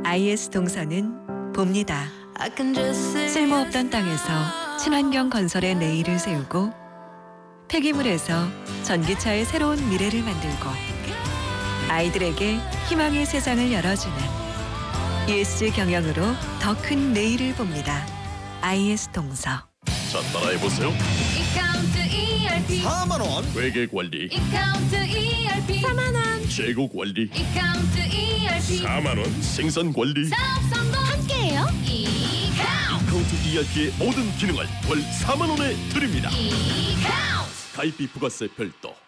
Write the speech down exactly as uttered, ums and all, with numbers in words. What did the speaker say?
아이에스 동서는 봅니다. 쓸모없던 땅에서 친환경 건설의 내일을 세우고 폐기물에서 전기차의 새로운 미래를 만들고 아이들에게 희망의 세상을 열어주는 이에스지 경영으로 더 큰 내일을 봅니다. 아이에스 동서. 자, 따라해보세요. 이카운트 이알피 사만 원 회계 관리, 이카운트 이알피 사만 원 재고 관리, 이카운트 이알피 사만 원 생산 관리. 사업 성공 함께해요. 이카운트 카운트 이알피의 모든 기능을 월 사만 원에 드립니다. 이카운트 가입비 부가세 별도.